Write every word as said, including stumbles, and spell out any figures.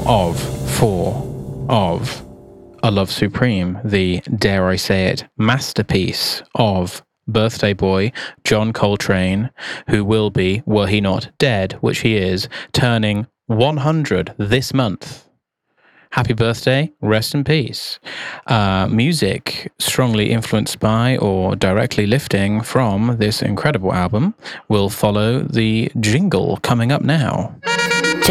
of, for, of A Love Supreme, the, dare I say it, masterpiece of birthday boy John Coltrane, who will be, were he not dead, which he is, turning one hundred this month. Happy birthday, rest in peace. Uh, music strongly influenced by or directly lifting from this incredible album will follow the jingle coming up now.